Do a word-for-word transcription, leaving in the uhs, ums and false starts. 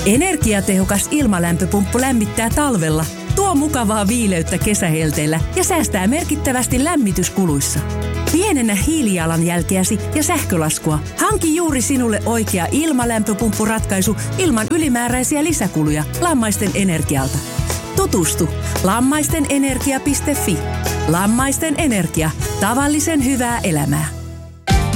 Energiatehokas ilmalämpöpumppu lämmittää talvella, tuo mukavaa viileyttä kesähelteillä ja säästää merkittävästi lämmityskuluissa. Pienennä hiilijalanjälkeäsi ja sähkölaskua. Hanki juuri sinulle oikea ilmalämpöpumppuratkaisu ilman ylimääräisiä lisäkuluja Lammaisten Energialta. Tutustu lammaistenenergia piste fi. Lammaisten Energia. Tavallisen hyvää elämää.